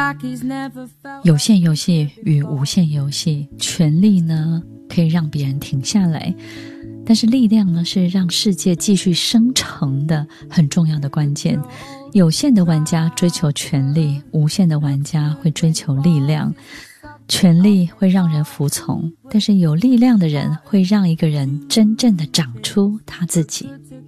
有限游戏与无限游戏，权力呢可以让别人停下来，但是力量呢是让世界继续生成的很重要的关键。有限的玩家追求权力，无限的玩家会追求力量。权力会让人服从，但是有力量的人会让一个人真正的长出他自己。